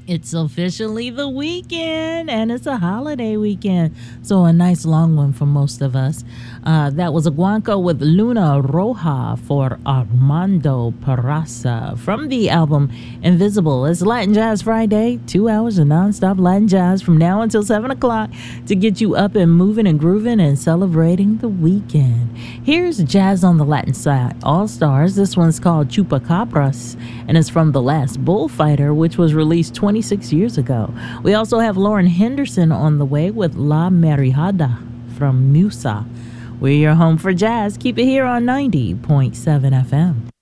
It's officially the weekend, and it's a holiday weekend, so a nice long one for most of us. That was a guanco with Luna Roja for Armando Peraza from the album Invisible. It's Latin Jazz Friday, 2 hours of nonstop Latin jazz from now until 7 o'clock to get you up and moving and grooving and celebrating the weekend. Here's Jazz on the Latin Side All Stars. This one's called Chupacabras, and it's from The Last Bullfighter, which was released 26 years ago. We also have Lauren Henderson on the way with La Marijada from Musa. We're your home for jazz. Keep it here on 90.7 FM.